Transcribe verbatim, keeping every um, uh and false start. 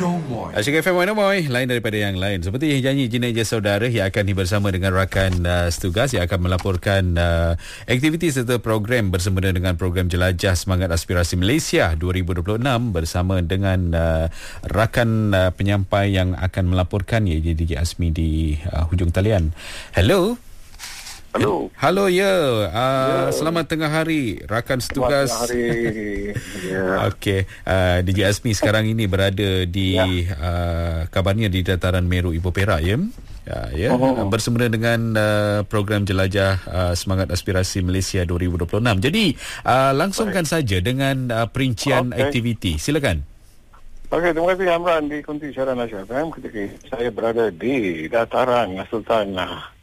Asyik F M Moy, lain daripada yang lain. Seperti janji Jinak Je Saudara yang akan bersama dengan rakan uh, setugas yang akan melaporkan uh, aktiviti serta program bersempena dengan program Jelajah Semangat Aspirasi Malaysia dua ribu dua puluh enam bersama dengan uh, rakan uh, penyampai yang akan melaporkan, iaitu D J Azmi di uh, hujung talian. Hello. Halo. Halo ya. Uh, ya. Selamat tengah hari rakan setugas. Selamat tengah hari. Ya. Okey, uh, D J Azmi sekarang ini berada di ya. uh, kabarnya di dataran Meru Ipoh Perak ya. Uh, ya, oh. uh, bersempena dengan uh, program Jelajah uh, Semangat Aspirasi Malaysia dua ribu dua puluh enam. Jadi, uh, langsungkan Baik. saja dengan uh, perincian okay. aktiviti. Silakan. Okey, terima kasih Amran di Kunti Siaran Nasional F M ketika saya berada di dataran Sultanah